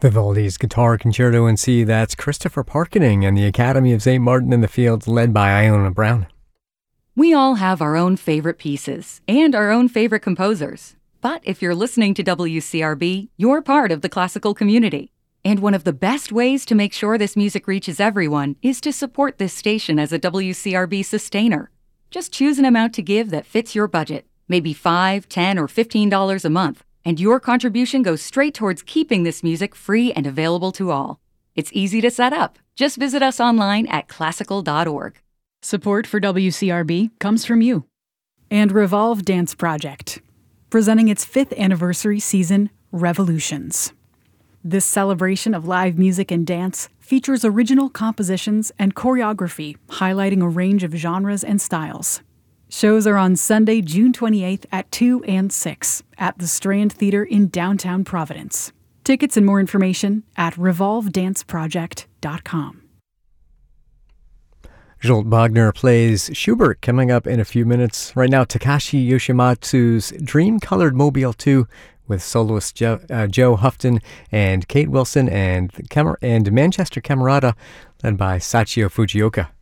Vivaldi's Guitar Concerto in C, that's Christopher Parkening and the Academy of St. Martin in the Fields, led by Iona Brown. We all have our own favorite pieces and our own favorite composers. But if you're listening to WCRB, you're part of the classical community. And one of the best ways to make sure this music reaches everyone is to support this station as a WCRB sustainer. Just choose an amount to give that fits your budget, maybe $5, $10, or $15 a month, and your contribution goes straight towards keeping this music free and available to all. It's easy to set up. Just visit us online at classical.org. Support for WCRB comes from you. And Revolve Dance Project, presenting its 5th anniversary season, Revolutions. This celebration of live music and dance features original compositions and choreography highlighting a range of genres and styles. Shows are on Sunday, June 28th at 2 and 6 at the Strand Theater in downtown Providence. Tickets and more information at revolvedanceproject.com. Zsolt Bogner plays Schubert coming up in a few minutes. Right now, Takashi Yoshimatsu's Dream-Colored Mobile 2 with soloist Joe Houghton and Kate Wilson and Manchester Camerata led by Sachio Fujioka.